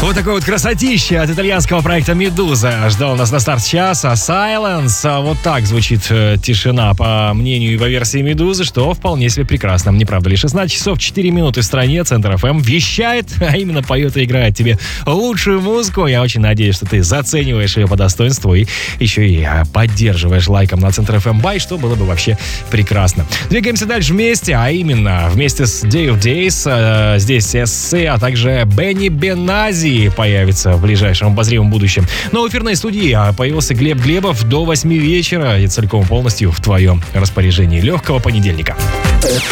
Вот такой вот красотища от итальянского проекта «Медуза» ждал нас на старт часа. «Silence». Вот так звучит тишина, по мнению и по версии «Медузы», что вполне себе прекрасно. Не правда ли? 16 часов 4 минуты в стране. Центр ФМ вещает, а именно поет и играет тебе лучшую музыку. Я очень надеюсь, что ты зацениваешь ее по достоинству и еще и поддерживаешь лайком на Центр ФМ Бай, что было бы вообще прекрасно. Двигаемся дальше вместе, а именно вместе с Day of Days. Здесь эссе, а также Бенни Бенази появится в ближайшем обозримом будущем. Но в эфирной студии появился Глеб Глебов до 8 вечера и целиком полностью в твоем распоряжении. Легкого понедельника.